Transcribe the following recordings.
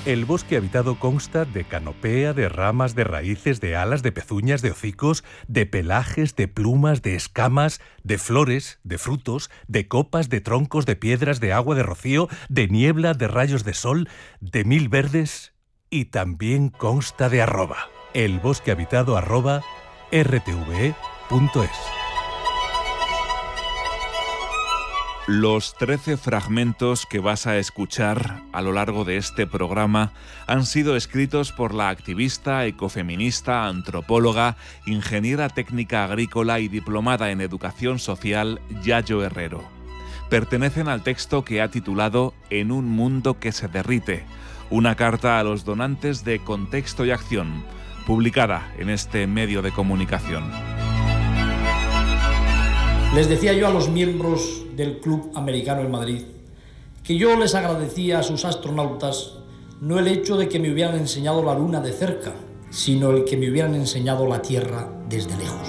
El bosque habitado consta de canopea, de ramas, de raíces, de alas, de pezuñas, de hocicos, de pelajes, de plumas, de escamas, de flores, de frutos, de copas, de troncos, de piedras, de agua, de rocío, de niebla, de rayos de sol, de mil verdes y también consta de arroba. elbosquehabitado@rtve.es. Los 13 fragmentos que vas a escuchar a lo largo de este programa han sido escritos por la activista, ecofeminista, antropóloga, ingeniera técnica agrícola y diplomada en educación social Yayo Herrero. Pertenecen al texto que ha titulado En un mundo que se derrite, una carta a los donantes de Contexto y Acción, publicada en este medio de comunicación. Les decía yo a los miembros del Club Americano en Madrid que yo les agradecía a sus astronautas no el hecho de que me hubieran enseñado la Luna de cerca, sino el que me hubieran enseñado la Tierra desde lejos.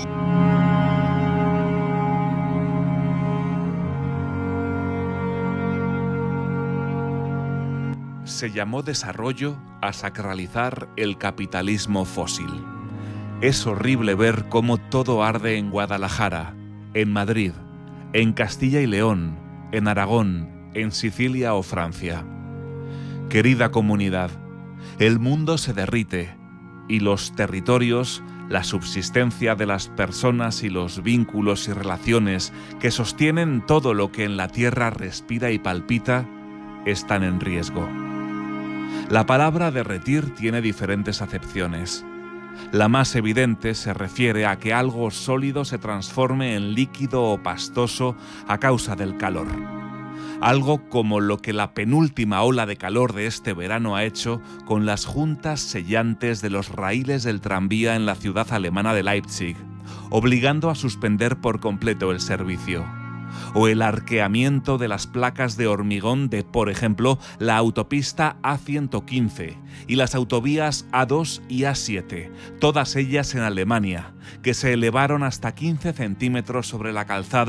Se llamó desarrollo a sacralizar el capitalismo fósil. Es horrible ver cómo todo arde en Guadalajara, en Madrid, en Castilla y León, en Aragón, en Sicilia o Francia. Querida comunidad, el mundo se derrite y los territorios, la subsistencia de las personas y los vínculos y relaciones que sostienen todo lo que en la tierra respira y palpita, están en riesgo. La palabra derretir tiene diferentes acepciones. La más evidente se refiere a que algo sólido se transforme en líquido o pastoso a causa del calor. Algo como lo que la penúltima ola de calor de este verano ha hecho con las juntas sellantes de los raíles del tranvía en la ciudad alemana de Leipzig, obligando a suspender por completo el servicio. O el arqueamiento de las placas de hormigón de, por ejemplo, la autopista A115 y las autovías A2 y A7, todas ellas en Alemania, que se elevaron hasta 15 centímetros sobre la calzada